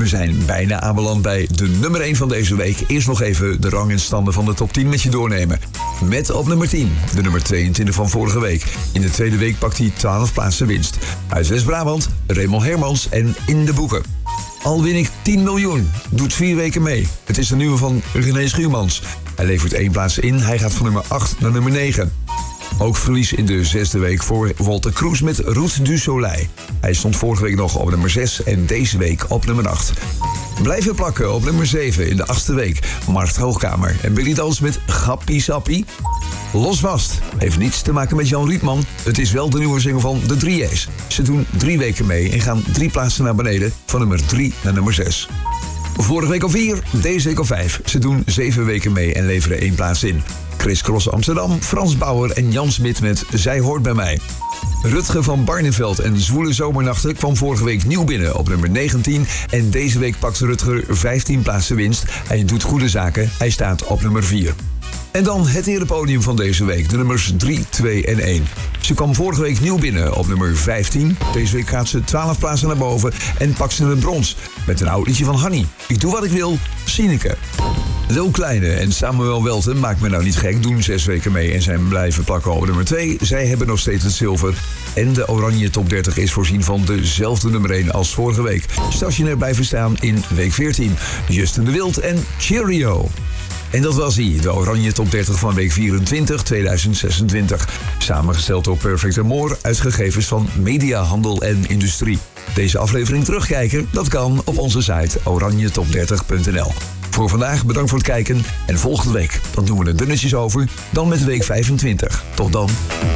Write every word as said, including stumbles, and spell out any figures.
We zijn bijna aanbeland bij de nummer één van deze week. Eerst nog even de rang en standen van de top tien met je doornemen. Met op nummer tien, de nummer tweeëntwintig van vorige week. In de tweede week pakt hij twaalf plaatsen winst. Uit West-Brabant, Raymond Hermans en In de Boeken. Al win ik tien miljoen. Doet vier weken mee. Het is de nieuwe van René Schuurmans. Hij levert één plaats in. Hij gaat van nummer acht naar nummer negen. Ook verlies in de zesde week voor Walter Kroes met Route du Soleil. Hij stond vorige week nog op nummer zes en deze week op nummer acht. Blijven plakken op nummer zeven in de achtste week. Margt Hoogkamer en Billy Dans met Gappie Sappie. Los vast. Heeft niets te maken met Jan Rietman. Het is wel de nieuwe single van de drie J's. Ze doen drie weken mee en gaan drie plaatsen naar beneden. Van nummer drie naar nummer zes. Vorige week op vier, deze week op vijf. Ze doen zeven weken mee en leveren één plaats in. Chris Cross Amsterdam, Frans Bauer en Jan Smit met Zij hoort bij mij. Rutger van Barneveld en Zwoele Zomernachten kwam vorige week nieuw binnen op nummer negentien. En deze week pakt Rutger vijftien plaatsen winst. Hij doet goede zaken, hij staat op nummer vier. En dan het erepodium van deze week, de nummers drie, twee en één. Ze kwam vorige week nieuw binnen op nummer vijftien. Deze week gaat ze twaalf plaatsen naar boven en pakt ze het brons. Met een oud liedje van Hanny. Ik doe wat ik wil, Sineke. Lil Kleine en Samuel Welten, maakt me nou niet gek, doen zes weken mee en zijn blijven plakken op nummer twee. Zij hebben nog steeds het zilver. En de Oranje Top dertig is voorzien van dezelfde nummer één als vorige week. Stationair blijven staan in week veertien. Justin de Wild en Cheerio. En dat was hij, de Oranje Top dertig van week vierentwintig tweeduizend zesentwintig. Samengesteld door Perfect Amore, uit gegevens van Media, Handel en Industrie. Deze aflevering terugkijken, dat kan op onze site oranje top dertig punt n l. Voor vandaag bedankt voor het kijken en volgende week, dan doen we er dunnetjes over, dan met week vijfentwintig. Tot dan.